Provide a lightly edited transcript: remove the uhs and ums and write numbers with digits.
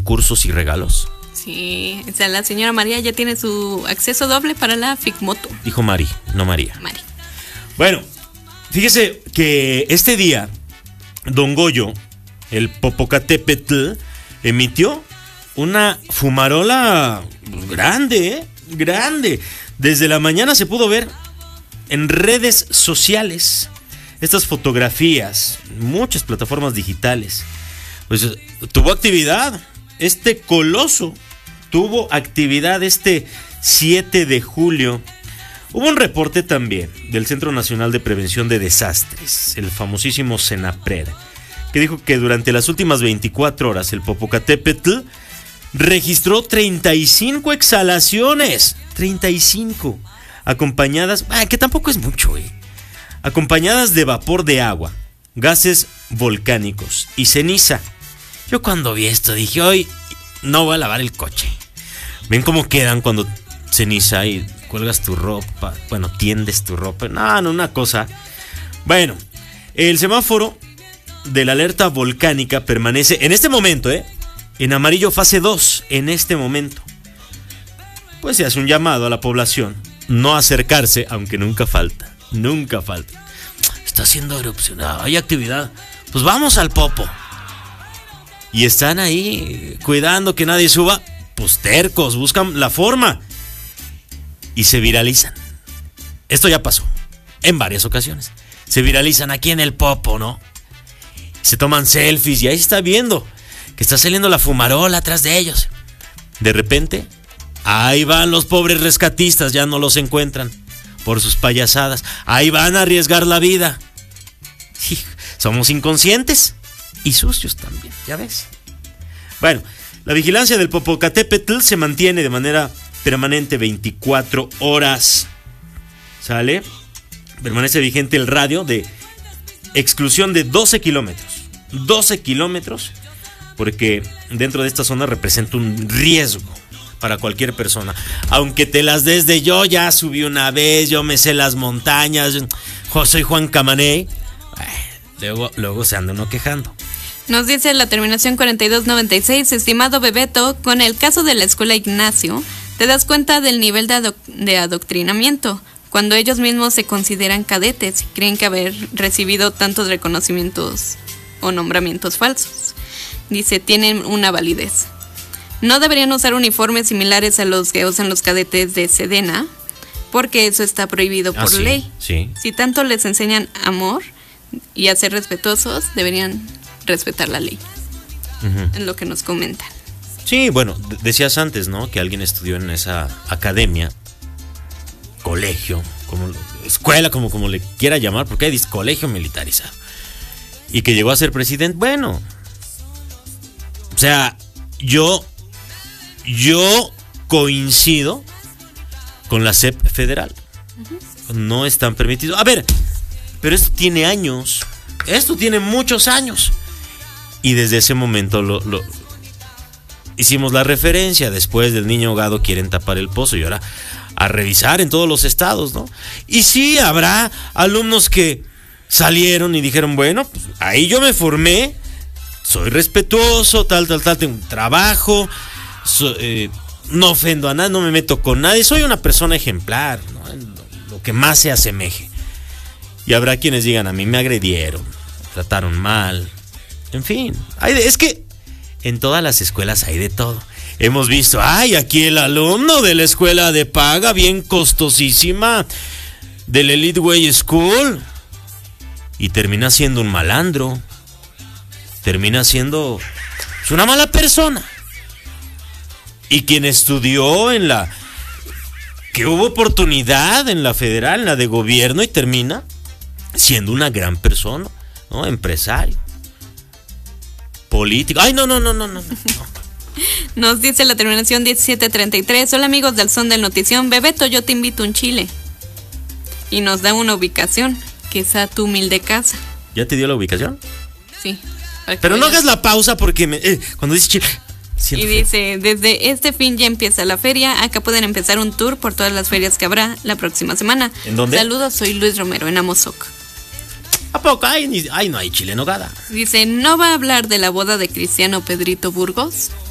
concursos y regalos. Sí, o sea, la señora María ya tiene su acceso doble para la Figmoto. Dijo Mari, no María. Mari. Bueno, fíjese que este día Don Goyo, el Popocatépetl, emitió una fumarola grande, grande. Desde la mañana se pudo ver en redes sociales estas fotografías, muchas plataformas digitales. Pues tuvo actividad, este coloso tuvo actividad este 7 de julio. Hubo un reporte también del Centro Nacional de Prevención de Desastres, el famosísimo CENAPRED, que dijo que durante las últimas 24 horas el Popocatépetl registró 35 exhalaciones, 35, acompañadas, que tampoco es mucho, acompañadas de vapor de agua, gases volcánicos y ceniza. Yo cuando vi esto dije, hoy no voy a lavar el coche. ¿Ven cómo quedan cuando ceniza y cuelgas tu ropa? Bueno, tiendes tu ropa. No, una cosa. Bueno, el semáforo de la alerta volcánica permanece en este momento, en amarillo fase 2, en este momento. Pues se hace un llamado a la población no acercarse, aunque nunca falta. Está haciendo erupción, hay actividad. Pues vamos al Popo. Y están ahí cuidando que nadie suba. Pues tercos, buscan la forma. Y se viralizan. Esto ya pasó en varias ocasiones. Se viralizan aquí en el Popo, ¿no? Se toman selfies y ahí está viendo que está saliendo la fumarola atrás de ellos. De repente, ahí van los pobres rescatistas, ya no los encuentran por sus payasadas. Ahí van a arriesgar la vida. Somos inconscientes y sucios también, ya ves. Bueno, la vigilancia del Popocatépetl se mantiene de manera permanente 24 horas. ¿Sale? Permanece vigente el radio de exclusión de 12 kilómetros. 12 kilómetros, porque dentro de esta zona representa un riesgo para cualquier persona. Aunque te las des de yo ya subí una vez, yo me sé las montañas, soy Juan Camaney. Luego se anda uno quejando. Nos dice la terminación 4296, estimado Bebeto, con el caso de la escuela Ignacio, te das cuenta del nivel de adoctrinamiento, cuando ellos mismos se consideran cadetes y creen que haber recibido tantos reconocimientos o nombramientos falsos. Dice, tienen una validez. No deberían usar uniformes similares a los que usan los cadetes de Sedena, porque eso está prohibido por ley. Sí. Si tanto les enseñan amor y a ser respetuosos, deberían respetar la ley. Es lo que nos comentan. Sí, bueno, decías antes, ¿no? Que alguien estudió en esa academia, colegio, escuela, como le quiera llamar, porque hay colegio militarizado, y que llegó a ser presidente. Bueno, o sea, yo coincido con la SEP federal. No están permitidos. A ver, pero esto tiene años. Esto tiene muchos años. Y desde ese momento hicimos la referencia. Después del niño ahogado quieren tapar el pozo. Y ahora a revisar en todos los estados, ¿no? Y sí, habrá alumnos que salieron y dijeron, bueno, pues ahí yo me formé, soy respetuoso, tal, tengo un trabajo, no ofendo a nadie, no me meto con nadie, soy una persona ejemplar, ¿no? Lo que más se asemeje. Y habrá quienes digan, a mí me agredieron, me trataron mal, en fin, es que en todas las escuelas hay de todo. Hemos visto, aquí el alumno de la escuela de paga, bien costosísima, del Elite Way School, y termina siendo un malandro, termina siendo una mala persona. Y quien estudió que hubo oportunidad en la federal, en la de gobierno, y termina siendo una gran persona, ¿no? Empresario, político. No. Nos dice la terminación 1733, hola amigos del Son del Notición, Bebeto, yo te invito a un chile. Y nos da una ubicación, que es a tu humilde casa. ¿Ya te dio la ubicación? Sí. Pero no hagas la pausa porque cuando dices chile... Y dice, desde este fin ya empieza la feria, acá pueden empezar un tour por todas las ferias que habrá la próxima semana. ¿En dónde? Saludos, soy Luis Romero, en Amozoc. ¿A poco? No hay chile en nogada. Dice, ¿no va a hablar de la boda de Cristiano Pedrito Burgos?